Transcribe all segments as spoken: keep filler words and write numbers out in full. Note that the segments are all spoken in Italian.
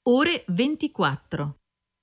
ore ventiquattro.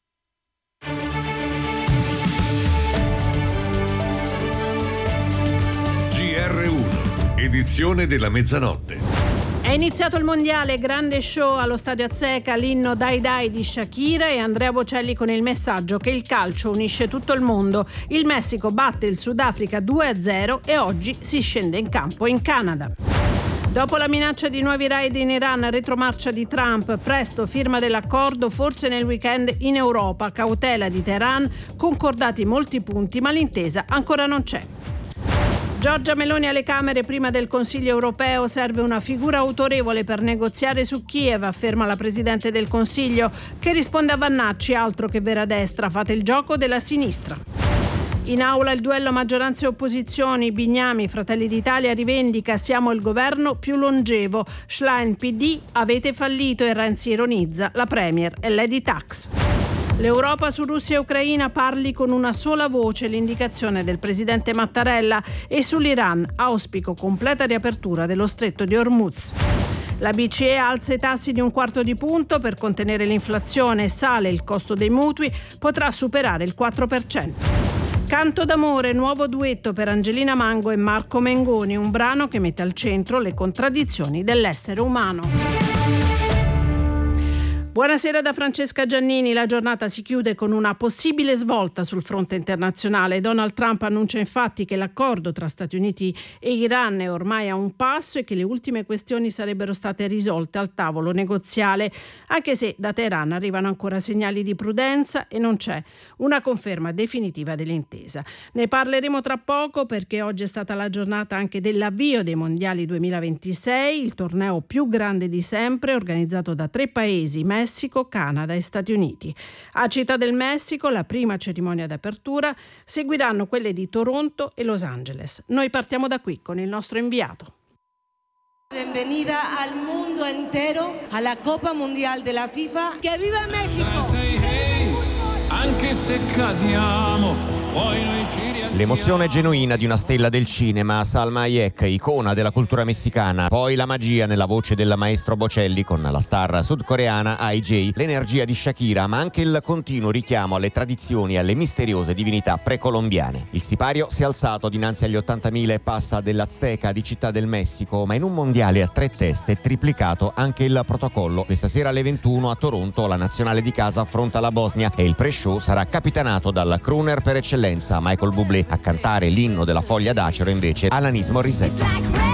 G R uno, edizione della mezzanotte. È iniziato il mondiale, grande show allo Stadio Azteca, l'inno Dai Dai di Shakira e Andrea Bocelli con il messaggio che il calcio unisce tutto il mondo. Il Messico batte il Sudafrica due a zero e oggi si scende in campo in Canada. Dopo la minaccia di nuovi raid in Iran, retromarcia di Trump, presto firma dell'accordo, forse nel weekend in Europa, cautela di Teheran, concordati molti punti ma l'intesa ancora non c'è. Giorgia Meloni alle Camere prima del Consiglio europeo, serve una figura autorevole per negoziare su Kiev, afferma la Presidente del Consiglio, che risponde a Vannacci, altro che vera destra, fate il gioco della sinistra. In aula il duello maggioranza e opposizioni, Bignami, Fratelli d'Italia rivendica siamo il governo più longevo, Schlein P D avete fallito e Renzi ironizza, la Premier è Lady Tax. L'Europa su Russia e Ucraina parli con una sola voce, l'indicazione del presidente Mattarella, e sull'Iran auspico completa riapertura dello stretto di Hormuz. La B C E alza i tassi di un quarto di punto per contenere l'inflazione e sale il costo dei mutui, potrà superare il quattro per cento. Canto d'amore, nuovo duetto per Angelina Mango e Marco Mengoni, un brano che mette al centro le contraddizioni dell'essere umano. Buonasera da Francesca Giannini. La giornata si chiude con una possibile svolta sul fronte internazionale. Donald Trump annuncia infatti che l'accordo tra Stati Uniti e Iran è ormai a un passo e che le ultime questioni sarebbero state risolte al tavolo negoziale, anche se da Teheran arrivano ancora segnali di prudenza e non c'è una conferma definitiva dell'intesa. Ne parleremo tra poco perché oggi è stata la giornata anche dell'avvio dei Mondiali duemilaventisei, il torneo più grande di sempre organizzato da tre paesi, Messico, Canada e Stati Uniti. A Città del Messico, la prima cerimonia d'apertura, seguiranno quelle di Toronto e Los Angeles. Noi partiamo da qui con il nostro inviato. Bienvenida al mundo entero alla Copa Mundial della FIFA. Che viva Mexico! Say hey, anche se cadiamo, poi noi ci rialziamo. L'emozione genuina di una stella del cinema, Salma Hayek, icona della cultura messicana. Poi la magia nella voce del maestro Bocelli con la star sudcoreana I J, l'energia di Shakira, ma anche il continuo richiamo alle tradizioni e alle misteriose divinità precolombiane. Il sipario si è alzato dinanzi agli ottantamila e passa dell'Azteca di Città del Messico, ma in un mondiale a tre teste è triplicato anche il protocollo. Questa sera alle ventuno a Toronto la nazionale di casa affronta la Bosnia e il pre-show sarà capitanato dal crooner per eccellenza Michael Bublé. A cantare l'inno della Foglia d'Acero invece Alanis Morissette.